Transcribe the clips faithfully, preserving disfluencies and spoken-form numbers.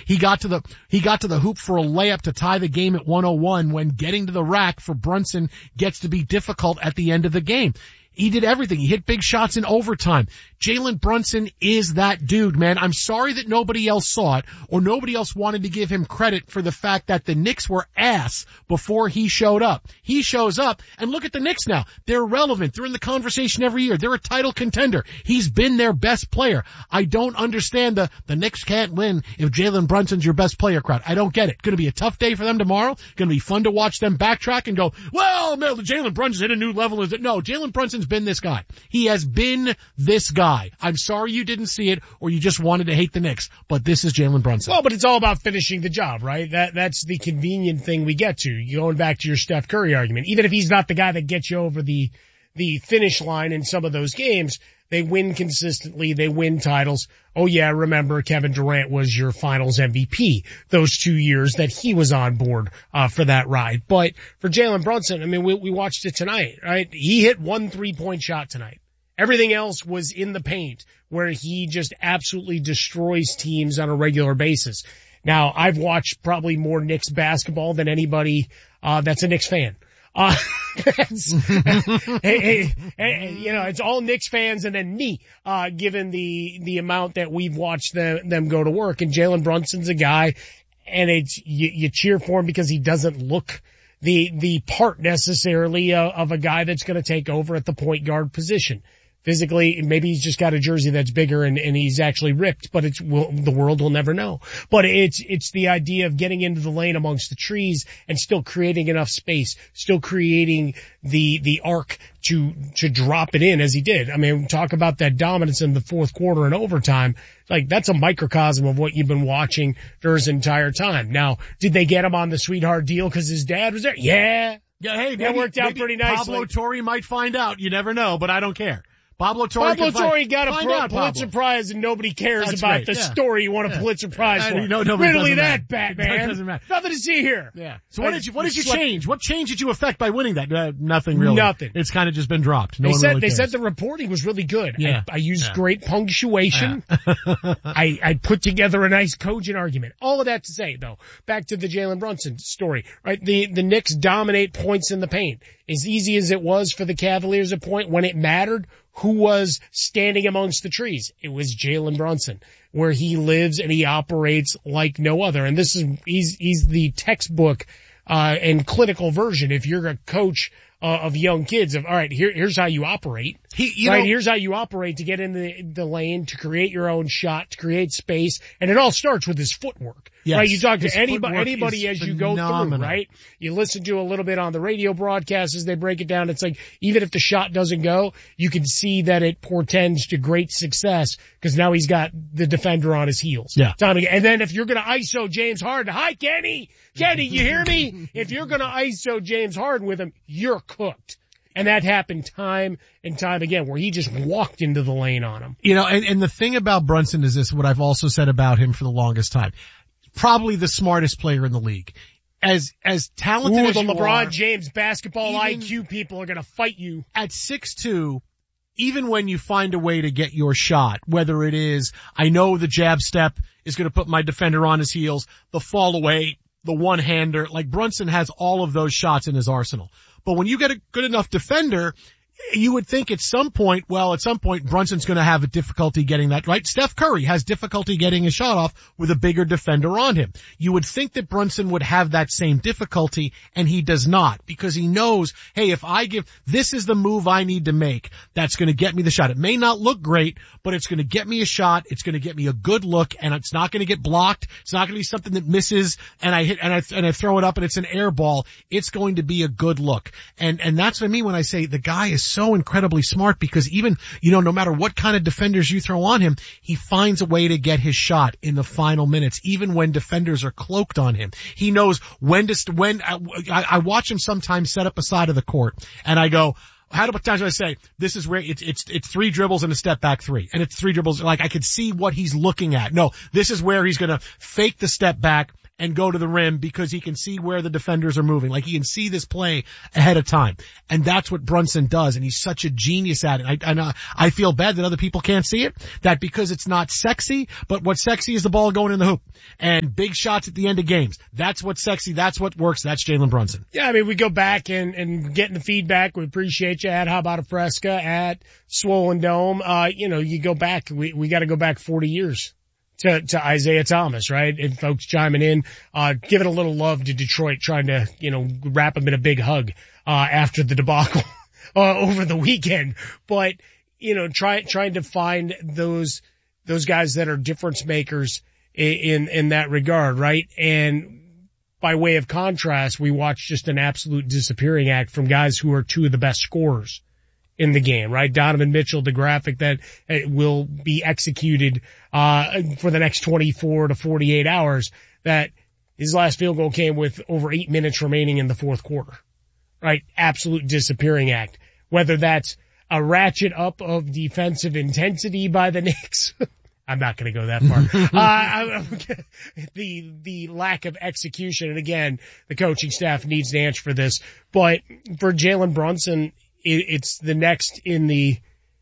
He got to the, he got to the hoop for a layup to tie the game at one oh one when getting to the rack for Brunson gets to be difficult at the end of the game. He did everything. He hit big shots in overtime. Jalen Brunson is that dude, man. I'm sorry that nobody else saw it or nobody else wanted to give him credit for the fact that the Knicks were ass before he showed up. He shows up and look at the Knicks now. They're relevant. They're in the conversation every year. They're a title contender. He's been their best player. I don't understand the, the Knicks can't win if Jalen Brunson's your best player crowd. I don't get it. Going to be a tough day for them tomorrow. Going to be fun to watch them backtrack and go, well, no, Jalen Brunson's hit a new level. Is it? No, Jalen Brunson's been this guy. He has been this guy. I'm sorry you didn't see it or you just wanted to hate the Knicks, but this is Jalen Brunson. Well, but it's all about finishing the job, right? That, that's the convenient thing we get to. Going back to your Steph Curry argument. Even if he's not the guy that gets you over the, the finish line in some of those games, they win consistently. They win titles. Oh yeah, remember Kevin Durant was your finals M V P those two years that he was on board, uh, for that ride. But for Jalen Brunson, I mean, we, we watched it tonight, right? He hit one three point shot tonight. Everything else was in the paint where he just absolutely destroys teams on a regular basis. Now, I've watched probably more Knicks basketball than anybody, uh, that's a Knicks fan. Uh, that's, hey, hey, hey, you know, it's all Knicks fans and then me, uh, given the, the amount that we've watched them, them go to work. And Jalen Brunson's a guy and it's, you, you cheer for him because he doesn't look the, the part necessarily uh, of a guy that's going to take over at the point guard position. Physically, maybe he's just got a jersey that's bigger and, and he's actually ripped, but it's, will, the world will never know. But it's, it's the idea of getting into the lane amongst the trees and still creating enough space, still creating the, the arc to, to drop it in as he did. I mean, talk about that dominance in the fourth quarter and overtime. Like, that's a microcosm of what you've been watching for his entire time. Now, did they get him on the sweetheart deal because his dad was there? Yeah. Yeah, hey, that maybe, worked out pretty nicely. Pablo Torre might find out. You never know, but I don't care. Pablo Torre, Pablo Torre find, got a find pro- out, Pulitzer Pablo. Prize and nobody cares That's about right. the yeah. story you won a yeah. Pulitzer Prize for. No, nobody Riddly that, that, Batman. That doesn't matter. Nothing to see here. Yeah. So what did you, what did you Sweat- change? What change did you affect by winning that? Uh, nothing really. Nothing. It's kind of just been dropped. No they one said, really they cares. said the reporting was really good. Yeah. I, I used yeah. great punctuation. Yeah. I, I put together a nice cogent argument. All of that to say though, back to the Jalen Brunson story, right? The, the Knicks dominate points in the paint. As easy as it was for the Cavaliers at point when it mattered, who was standing amongst the trees? It was Jalen Brunson, where he lives and he operates like no other. And this is, he's, he's the textbook, uh, and clinical version. If you're a coach, uh, of young kids of, all right, here, here's how you operate. He, you right, know, here's how you operate to get in the, the lane, to create your own shot, to create space. And it all starts with his footwork. Yes, right? You talk to his anybody, footwork anybody is as you go phenomenal. through, right? You listen to a little bit on the radio broadcasts as they break it down. It's like, even if the shot doesn't go, you can see that it portends to great success because now he's got the defender on his heels. Yeah. Time again. And then if you're going to I S O James Harden, hi Kenny, Kenny, you hear me? If you're going to I S O James Harden with him, you're cooked. And that happened time and time again where he just walked into the lane on him. You know, and, and the thing about Brunson is this, what I've also said about him for the longest time. Probably the smartest player in the league. As, as talented Ooh, as the you LeBron are, James basketball even I Q people are going to fight you. At six two, even when you find a way to get your shot, whether it is, I know the jab step is going to put my defender on his heels, the fall away, the one-hander, like Brunson has all of those shots in his arsenal. But when you get a good enough defender, you would think at some point, well, at some point, Brunson's going to have a difficulty getting that right. Steph Curry has difficulty getting a shot off with a bigger defender on him. You would think that Brunson would have that same difficulty, and he does not, because he knows, hey, if I give, this is the move I need to make that's going to get me the shot. It may not look great, but it's going to get me a shot. It's going to get me a good look, and it's not going to get blocked. It's not going to be something that misses, and I hit, and I, and I throw it up, and it's an air ball. It's going to be a good look. And, and that's what I mean when I say the guy is so incredibly smart, because even, you know, no matter what kind of defenders you throw on him, he finds a way to get his shot in the final minutes, even when defenders are cloaked on him. He knows when to, when, I, I watch him sometimes set up a side of the court, and I go, how many times do I say, this is where it's, it's, it's three dribbles and a step back three. And it's three dribbles, like I could see what he's looking at. No, this is where he's gonna fake the step back and go to the rim because he can see where the defenders are moving. Like he can see this play ahead of time. And that's what Brunson does. And he's such a genius at it. I, and I, I feel bad that other people can't see it, that because it's not sexy, but what's sexy is the ball going in the hoop and big shots at the end of games. That's what's sexy. That's what works. That's Jalen Brunson. Yeah. I mean, we go back and, and getting the feedback. We appreciate you at How About a Fresca, at Swollen Dome. Uh, you know, you go back, we, we got to go back forty years. To, to Isaiah Thomas, right? And folks chiming in, uh, giving a little love to Detroit, trying to, you know, wrap him in a big hug, uh, after the debacle, uh, over the weekend. But, you know, try, trying to find those, those guys that are difference makers in, in, in that regard, right? And by way of contrast, we watched just an absolute disappearing act from guys who are two of the best scorers in the game, right? Donovan Mitchell, the graphic that will be executed, uh, for the next twenty-four to forty-eight hours, that his last field goal came with over eight minutes remaining in the fourth quarter, right? Absolute disappearing act. Whether that's a ratchet up of defensive intensity by the Knicks. I'm not going to go that far. uh, the, the lack of execution. And again, the coaching staff needs to answer for this, but for Jalen Brunson, it's the next in the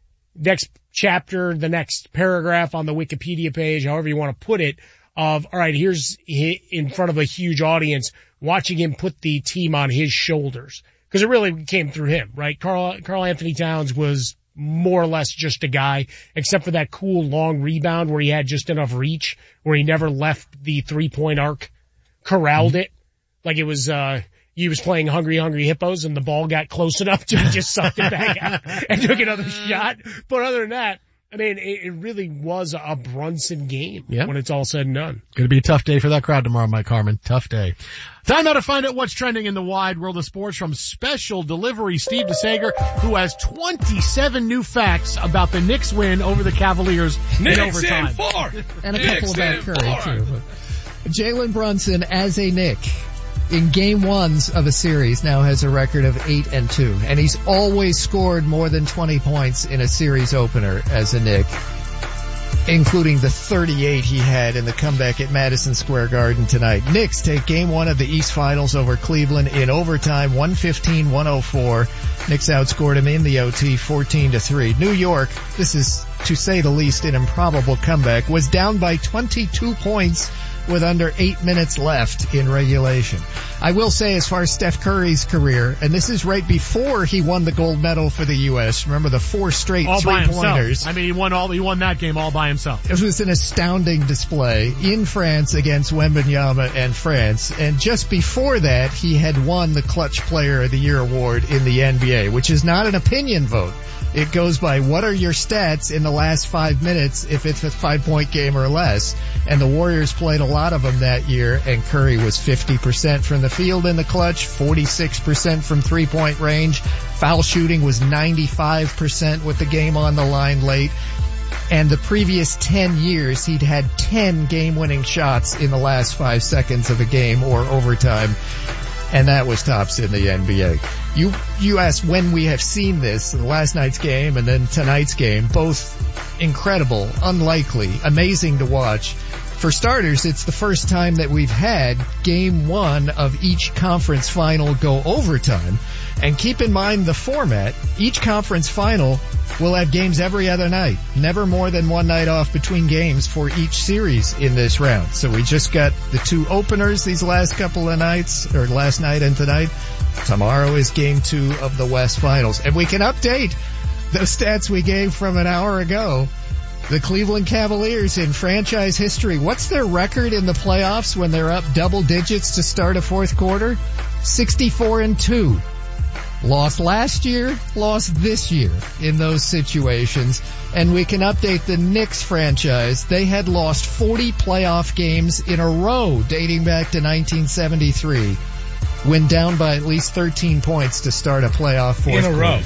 next chapter, the next paragraph on the Wikipedia page, however you want to put it, of, all right, here's in front of a huge audience watching him put the team on his shoulders. Because it really came through him, right? Karl, Karl Anthony Towns was more or less just a guy, except for that cool long rebound where he had just enough reach, where he never left the three-point arc, corralled it. Like it was, uh, he was playing Hungry Hungry Hippos and the ball got close enough to he just sucked it back out and took another shot. But other than that, I mean, it, it really was a Brunson game yep. when it's all said and done. Going to be a tough day for that crowd tomorrow, Mike Harmon. Tough day. Time now to find out what's trending in the wide world of sports from Special Delivery Steve DeSager, who has twenty-seven new facts about the Knicks win over the Cavaliers Knicks in overtime. And, four. and a Knicks couple about Curry, four. too. Jalen Brunson, as a Knick, in game ones of a series now has a record of eight and two, and he's always scored more than twenty points in a series opener as a Knick, including the thirty-eight he had in the comeback at Madison Square Garden tonight. Knicks take game one of the East Finals over Cleveland in overtime, one fifteen to one oh four. Knicks outscored him in the O T fourteen to three. New York, this is to say the least an improbable comeback, was down by twenty-two points with under eight minutes left in regulation. I will say, as far as Steph Curry's career, and this is right before he won the gold medal for the U S. Remember the four straight all three-pointers. I mean, he won all, he won that game all by himself. It was an astounding display in France against Wembanyama and France. And just before that, he had won the Clutch Player of the Year award in the N B A, which is not an opinion vote. It goes by what are your stats in the last five minutes if it's a five-point game or less. And the Warriors played a lot of them that year, and Curry was fifty percent from the field in the clutch, forty-six percent from three-point range. Foul shooting was ninety-five percent with the game on the line late. And the previous ten years, he'd had ten game-winning shots in the last five seconds of a game or overtime. And that was tops in the N B A. You, you asked when we have seen this, last night's game and then tonight's game, both incredible, unlikely, amazing to watch. For starters, it's the first time that we've had game one of each conference final go overtime. And keep in mind the format. Each conference final will have games every other night. Never more than one night off between games for each series in this round. So we just got the two openers these last couple of nights, or last night and tonight. Tomorrow is game two of the West Finals. And we can update the stats we gave from an hour ago. The Cleveland Cavaliers in franchise history. What's their record in the playoffs when they're up double digits to start a fourth quarter? sixty-four and two. Lost last year, lost this year in those situations. And we can update the Knicks franchise. They had lost forty playoff games in a row dating back to nineteen seventy-three. When down by at least thirteen points to start a playoff fourth in a quarter. row.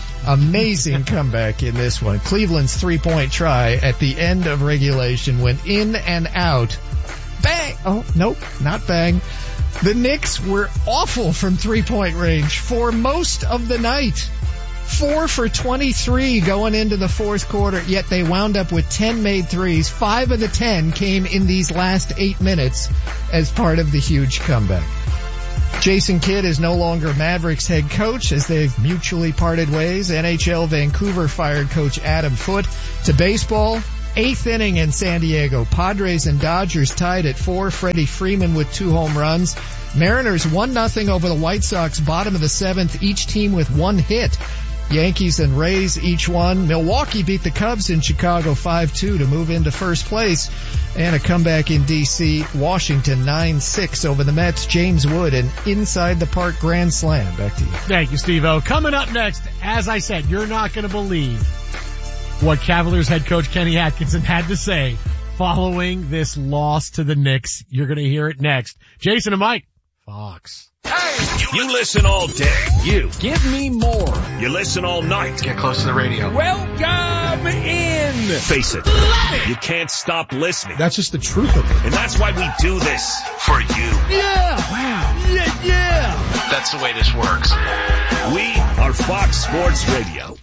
Amazing comeback in this one. Cleveland's three-point try at the end of regulation went in and out. Bang! Oh, nope, not bang. The Knicks were awful from three-point range for most of the night. Four for twenty-three going into the fourth quarter, yet they wound up with ten made threes. Five of the ten came in these last eight minutes as part of the huge comeback. Jason Kidd is no longer Mavericks head coach as they've mutually parted ways. N H L Vancouver fired coach Adam Foote. To baseball, eighth inning in San Diego. Padres and Dodgers tied at four. Freddie Freeman with two home runs. Mariners one nothing over the White Sox, bottom of the seventh, each team with one hit. Yankees and Rays each won. Milwaukee beat the Cubs in Chicago five two to move into first place. And a comeback in D C. Washington nine six over the Mets. James Wood, an inside the park grand slam. Back to you. Thank you, Steve-O. Coming up next, as I said, you're not going to believe what Cavaliers head coach Kenny Atkinson had to say following this loss to the Knicks. You're going to hear it next. Jason and Mike, Fox. Hey! You listen all day. You. Give me more. You listen all night. Get close to the radio. Welcome in. Face it. You can't stop listening. That's just the truth of it. And that's why we do this. For you. Yeah. Wow. Yeah, yeah. That's the way this works. We are Fox Sports Radio.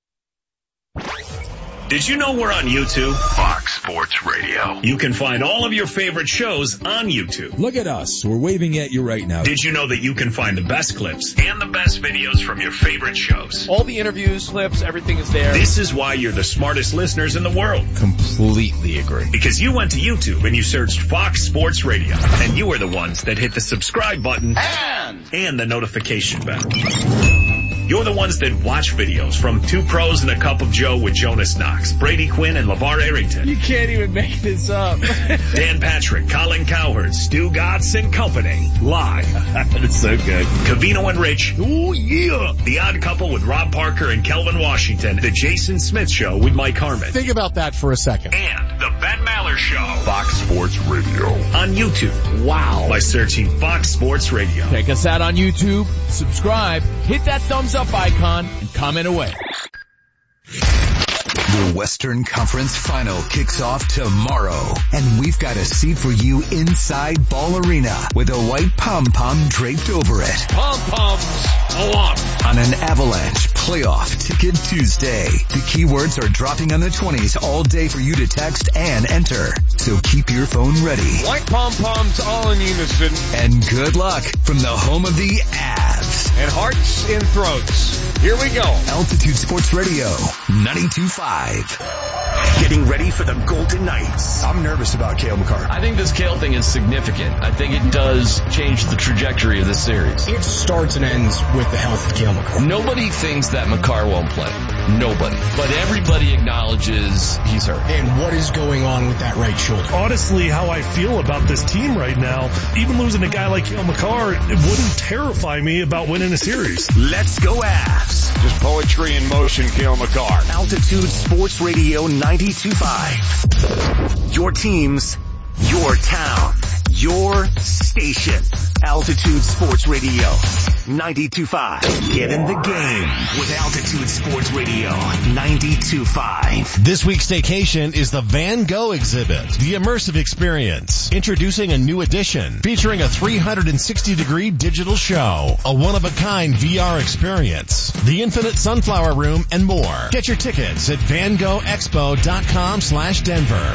Did you know we're on YouTube? Fox Sports Radio. You can find all of your favorite shows on YouTube. Look at us. We're waving at you right now. Did you know that you can find the best clips and the best videos from your favorite shows? All the interviews, clips, everything is there. This is why you're the smartest listeners in the world. Completely agree. Because you went to YouTube and you searched Fox Sports Radio. And you are the ones that hit the subscribe button And, and the notification bell. You're the ones that watch videos from Two Pros and a Cup of Joe with Jonas Knox, Brady Quinn, and LeVar Arrington. You can't even make this up. Dan Patrick, Colin Cowherd, Stu Gatz and company. Live. That is so good. Covino and Rich. Oh, yeah. The Odd Couple with Rob Parker and Kelvin Washington. The Jason Smith Show with Mike Harmon. Think about that for a second. And the Ben Maller Show. Fox Sports Radio. On YouTube. Wow. By searching Fox Sports Radio. Check us out on YouTube. Subscribe. Hit that thumbs up icon and comment away. The Western Conference Final kicks off tomorrow, and we've got a seat for you inside Ball Arena with a white pom-pom draped over it. Pom-poms along. On an Avalanche Playoff Ticket Tuesday. The keywords are dropping on the twenties all day for you to text and enter. So keep your phone ready. White pom-poms all in unison. And good luck from the home of the Avs. And hearts and throats. Here we go. Altitude Sports Radio, ninety-two point five. Getting ready for the Golden Knights. I'm nervous about Cale Makar. I think this Cale thing is significant. I think it does change the trajectory of this series. It starts and ends with the health of Cale Makar. Nobody thinks that Makar won't play. Nobody. But everybody acknowledges he's hurt. And what is going on with that right shoulder? Honestly, how I feel about this team right now, even losing a guy like Cale Makar, it wouldn't terrify me about winning a series. Let's go Avs. Just poetry in motion, Cale Makar. Altitude Sports Radio ninety-two point five. Your teams, your town, your station. Altitude Sports Radio ninety-two point five. Get in the game with Altitude Sports Radio ninety-two point five. This week's staycation is the Van Gogh exhibit, the immersive experience. Introducing a new edition featuring a three hundred sixty degree digital show, a one-of-a-kind V R experience, the infinite sunflower room, and more. Get your tickets at van gogh expo dot com slash Denver.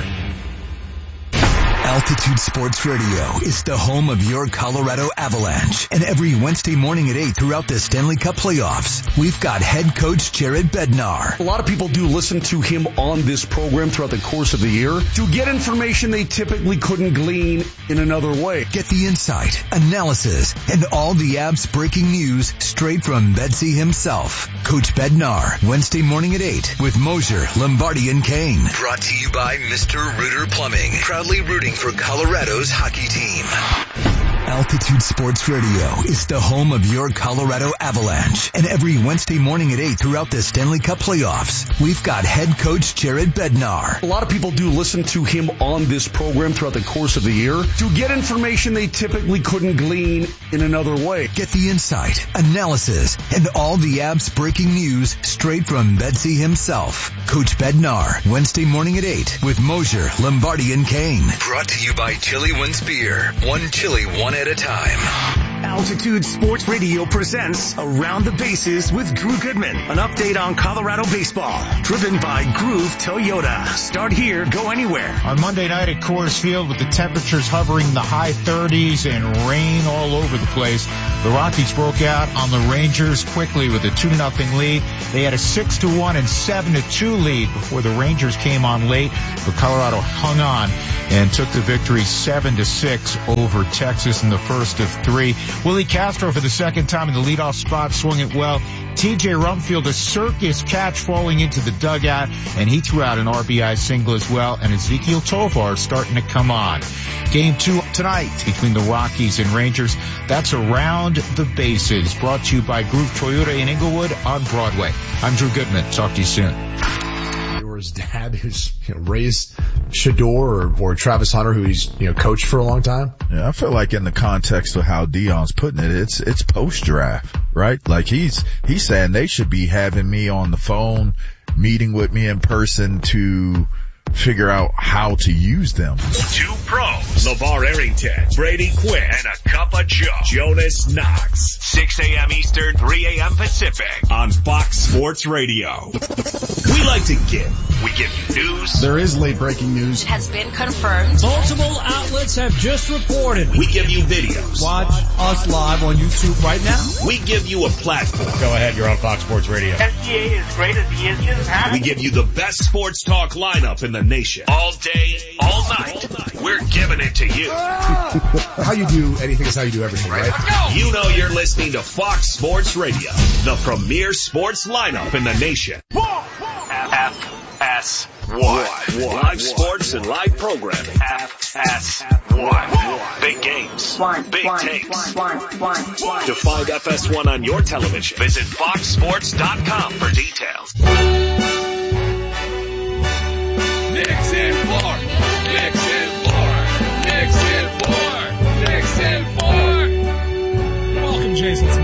Altitude Sports Radio is the home of your Colorado Avalanche. And every Wednesday morning at eight throughout the Stanley Cup playoffs, we've got head coach Jared Bednar. A lot of people do listen to him on this program throughout the course of the year to get information they typically couldn't glean in another way. Get the insight, analysis, and all the Avs breaking news straight from Bedsy himself. Coach Bednar, Wednesday morning at eight with Mosier, Lombardi, and Kane. Brought to you by Mister Rooter Plumbing, proudly rooting for Colorado's hockey team. Altitude Sports Radio is the home of your Colorado Avalanche. And every Wednesday morning at eight throughout the Stanley Cup playoffs, we've got head coach Jared Bednar. A lot of people do listen to him on this program throughout the course of the year to get information they typically couldn't glean in another way. Get the insight, analysis, and all the Avs breaking news straight from Bedsy himself. Coach Bednar, Wednesday morning at eight with Mosier, Lombardi, and Kane. Brought to you by Chili Wins Beer. One chili, one at a time. Altitude Sports Radio presents Around the Bases with Drew Goodman. An update on Colorado baseball. Driven by Groove Toyota. Start here, go anywhere. On Monday night at Coors Field with the temperatures hovering in the high thirties and rain all over the place, the Rockies broke out on the Rangers quickly with a two nothing lead. They had a six to one and seven to two lead before the Rangers came on late, but Colorado hung on and took the victory seven to six over Texas in the first of three. Willie Castro for the second time in the leadoff spot, swung it well. T J Rumfield, a circus catch falling into the dugout, and he threw out an R B I single as well, and Ezekiel Tovar starting to come on. Game two tonight between the Rockies and Rangers. That's Around the Bases, brought to you by Groove Toyota in Inglewood on Broadway. I'm Drew Goodman. Talk to you soon. His dad who's, you know, raised Shador or, or Travis Hunter, who he's, you know, coached for a long time. Yeah, I feel like in the context of how Dion's putting it, it's, it's post-draft, right? Like he's, he's saying they should be having me on the phone, meeting with me in person to figure out how to use them. Two pros, LeVar Arrington, Brady Quinn, and a cup of Joe, Jonas Knox. six a.m. Eastern, three a.m. Pacific on Fox Sports Radio. We like to give. We give you news. There is late breaking news. It has been confirmed. Multiple outlets have just reported. We give you videos. Watch us live on YouTube right now. We give you a platform. Go ahead, you're on Fox Sports Radio. S G A is great as he is just We give you the best sports talk lineup in the nation. All day, all night. All night. We're giving it to you. How you do anything is how you do everything, right? You know you're listening to Fox Sports Radio, the premier sports lineup in the nation. F S one. Live sports and live programming. F S one. Big games. Big takes. To find F S one on your television, visit fox sports dot com for details. Knicks and four. Knicks and four. Knicks and four. Knicks and four. Welcome, Jason Smith.